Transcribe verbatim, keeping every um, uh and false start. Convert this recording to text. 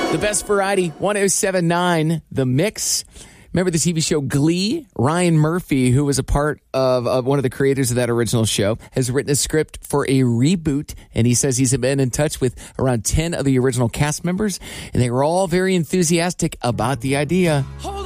The best variety, one oh seven point nine, The Mix. Remember the T V show Glee? Ryan Murphy, who was a part of, of one of the creators of that original show, has written a script for a reboot, and he says he's been in touch with around ten of the original cast members, and they were all very enthusiastic about the idea.